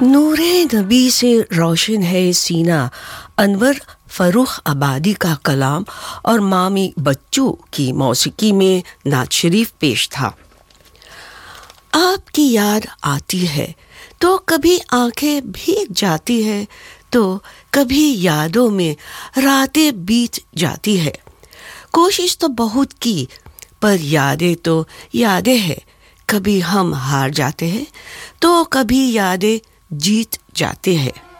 नूरे नबी से रोशन है सीना, अनवर फरूख आबादी का कलाम और मामी बच्चू की मौसीकी में नात शरीफ पेश था। आपकी याद आती है तो कभी आंखें भीग जाती है, तो कभी यादों में रातें बीत जाती है। कोशिश तो बहुत की पर यादें तो यादें हैं। कभी हम हार जाते हैं तो कभी यादें जीत जाते हैं।